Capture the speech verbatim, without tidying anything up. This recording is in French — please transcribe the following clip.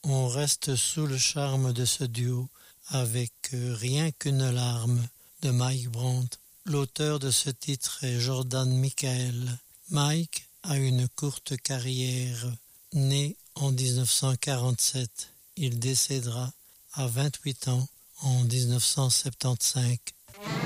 On reste sous le charme de ce duo avec Rien qu'une larme de Mike Brandt. L'auteur de ce titre est Jordan Michael. Mike a une courte carrière. Né en dix-neuf cent quarante-sept, il décédera à vingt-huit ans en dix-neuf cent soixante-quinze.